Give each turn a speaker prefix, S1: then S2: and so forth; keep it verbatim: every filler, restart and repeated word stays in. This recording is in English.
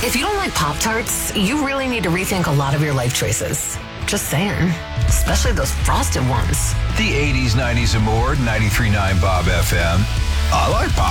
S1: If you don't like Pop-Tarts, you really need to rethink a lot of your life choices. Just saying. Especially those frosted ones.
S2: The eighties, nineties, and more, ninety-three point nine Bob F M. I like Pop.